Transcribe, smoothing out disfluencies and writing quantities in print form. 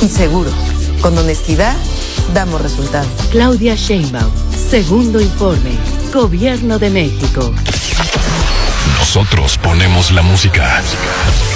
y seguro. Con honestidad, damos resultados. Claudia Sheinbaum, segundo informe. Gobierno de México. Nosotros ponemos la música.